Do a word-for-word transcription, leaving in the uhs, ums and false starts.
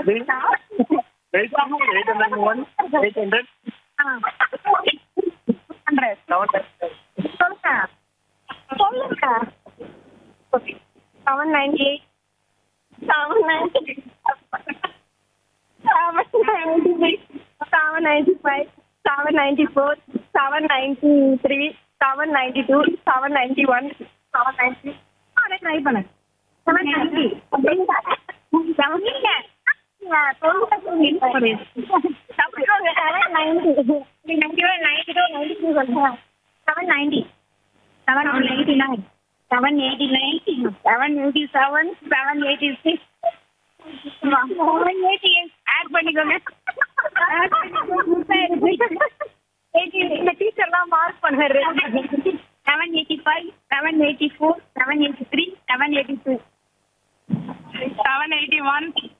eight hundred one eight hundred hundred சொல்லுங்க சொல்லுங்க seven ninety eight seven ninety seven ninety six seven ninety five seven ninety four seven ninety three seven ninety two seven ninety one seven ninety அதே try பண்ணு seven ninety seven ninety seven eighty nine seven eighty nine seven eighty seven seven eighty six seven eighty eight add பண்ணிக்கோங்க இந்த டீச்சர்லாம் mark பண்ணுறாரு seven eighty five seven eighty four seven eighty three seven eighty two seven eighty one